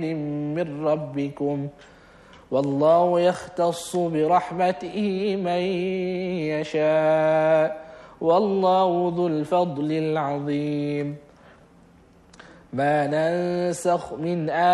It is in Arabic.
من ربكم والله يختص برحمته من يشاء والله ذو الفضل العظيم ما ننسخ من